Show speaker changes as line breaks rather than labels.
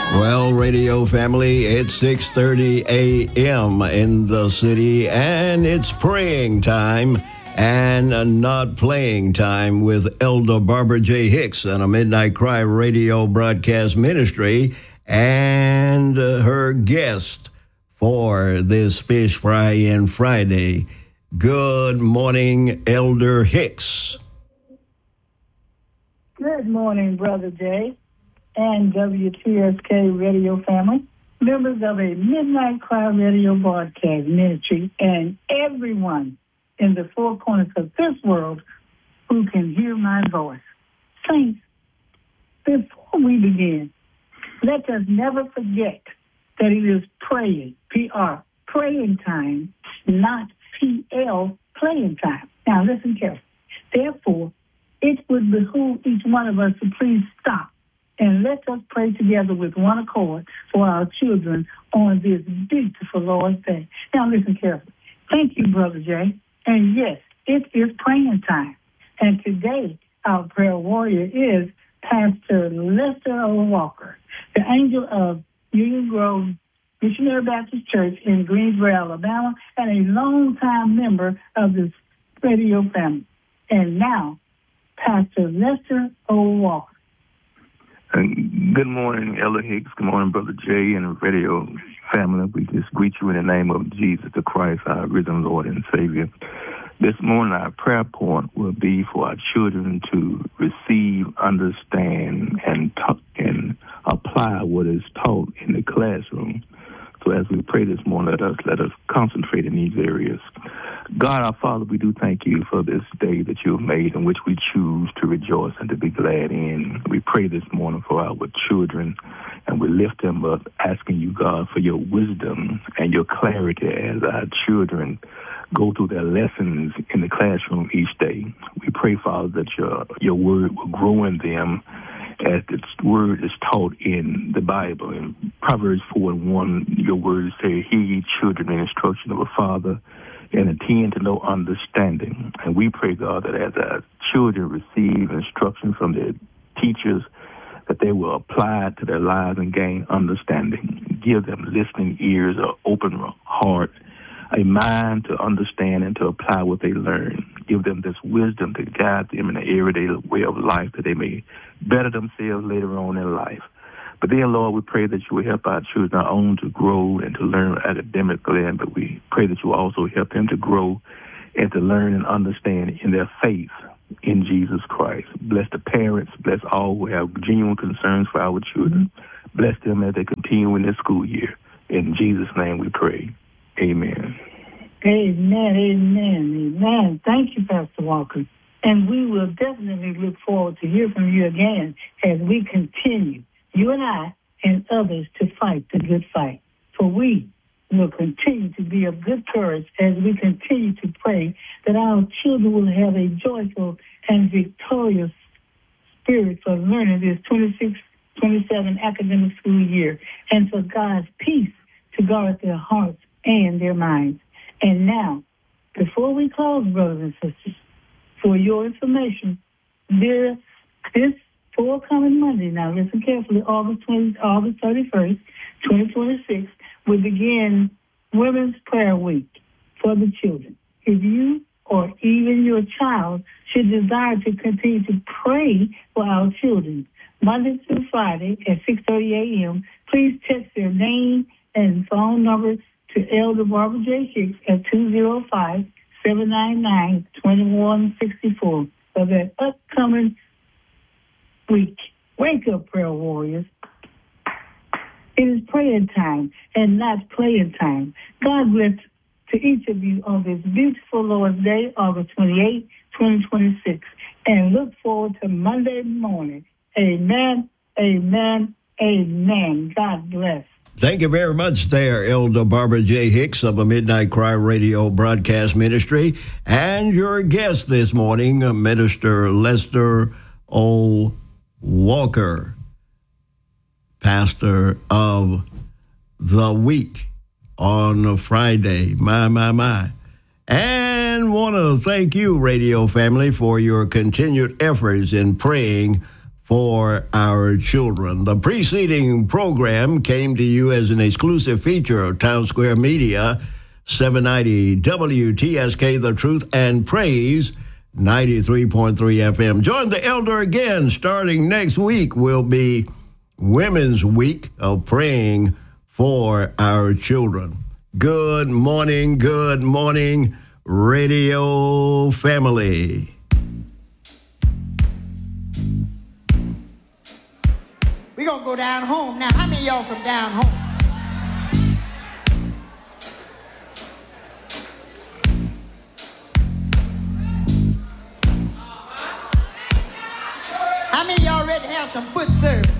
Well, radio family, it's 6:30 a.m. in the city, and it's praying time and not playing time with Elder Barbara J. Hicks and a Midnight Cry radio broadcast ministry, and her guest for this Fish Fry and Friday. Good morning, Elder Hicks.
Good morning, Brother Jay and WTSK radio family, members of a Midnight Cry radio broadcast ministry, and everyone in the four corners of this world who can hear my voice. Saints, before we begin, let us never forget that it is praying, P-R, praying time, not P-L, playing time. Now listen carefully. Therefore, it would behoove each one of us to please stop and let us pray together with one accord for our children on this beautiful Lord's Day. Now listen carefully. Thank you, Brother Jay. And yes, it is praying time. And today, our prayer warrior is Pastor Lester O. Walker, the angel of Union Grove Missionary Baptist Church in Greensboro, Alabama, and a longtime member of this radio family. And now, Pastor Lester O. Walker.
Good morning, Elder Hicks. Good morning, Brother Jay and the radio family. We just greet you in the name of Jesus the Christ, our risen Lord and Savior. This morning, our prayer point will be for our children to receive, understand, and apply what is taught in the classroom. So as we pray this morning, let us concentrate in these areas. God, our Father, we do thank you for this day that you have made in which we choose to rejoice and to be glad in. We pray this morning for our children, and we lift them up, asking you, God, for your wisdom and your clarity as our children go through their lessons in the classroom each day. We pray, Father, that your word will grow in them as the word is taught in the Bible. In Proverbs 4:1, your word says, "Hear ye children the instruction of a father, and attend to no understanding." And we pray, God, that as our children receive instruction from their teachers, that they will apply it to their lives and gain understanding. Give them listening ears, an open heart, a mind to understand and to apply what they learn. Give them this wisdom to guide them in the everyday way of life, that they may better themselves later on in life. But then, Lord, we pray that you will help our children not only to grow and to learn academically, but we pray that you will also help them to grow and to learn and understand in their faith in Jesus Christ. Bless the parents. Bless all who have genuine concerns for our children. Bless them as they continue in this school year. In Jesus' name we pray. Amen.
Amen, amen, amen. Thank you, Pastor Walker. And we will definitely look forward to hear from you again as we continue, you and I and others, to fight the good fight. For we will continue to be of good courage as we continue to pray that our children will have a joyful and victorious spirit for learning this 26-27 academic school year, and for God's peace to guard their hearts and their minds. And now, before we close, brothers and sisters, for your information, this forthcoming Monday, now listen carefully, August 31st, 2026, will begin Women's Prayer Week for the children. If you or even your child should desire to continue to pray for our children, Monday through Friday at 6:30 a.m., please text their name and phone number to Elder Barbara J. Hicks at 205-799-2164 for that upcoming week. Wake up, prayer warriors. It is praying time and not playing time. God bless to each of you on this beautiful Lord's Day, August 28, 2026, and look forward to Monday morning. Amen, amen, amen. God bless.
Thank you very much there, Elder Barbara J. Hicks of a Midnight Cry radio broadcast ministry, and your guest this morning, Minister Lester O. Walker, pastor of the week on Friday. My. And want to thank you, radio family, for your continued efforts in praying for our children. The preceding program came to you as an exclusive feature of Town Square Media, 790 WTSK, The Truth and Praise, 93.3 FM. Join the elder again. Starting next week will be Women's Week of Praying for Our Children. Good morning, radio family.
We're going to go down home now. How many of y'all from down home? How many of y'all ready to have some foot service?